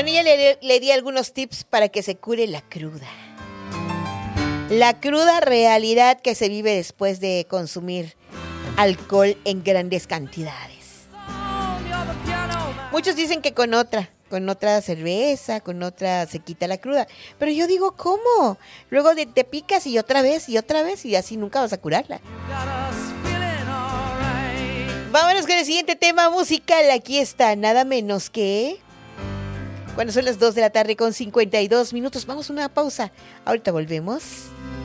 Bueno, ya le di algunos tips para que se cure la cruda. La cruda realidad que se vive después de consumir alcohol en grandes cantidades. Muchos dicen que con otra cerveza, con otra se quita la cruda. Pero yo digo, ¿cómo? Luego te picas y otra vez y así nunca vas a curarla. Vámonos con el siguiente tema musical. Aquí está, nada menos que... Cuando son las 2 de la tarde con 52 minutos. Vamos a una pausa. Ahorita volvemos.